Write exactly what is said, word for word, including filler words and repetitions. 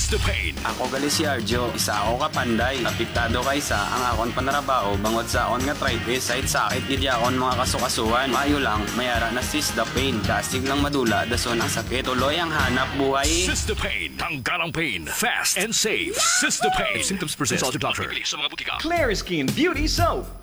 Sister Pain. Ako gali si Arjo, isa ako kapanday. Apektado kaysa ang akon panarabao bangod sa akon nga arthritis. Side sakit gid akon mga kasukasuan. Maayo lang, mayara na Sister Pain. Dasig lang madula, dason ang sakit. Tuloy ang hanap buhay. Sister Pain. Tanggal ang pain. Fast and safe. Sister Pain. If symptoms persist, consult your doctor. Sa mga butika. Clariskin Beauty Soap.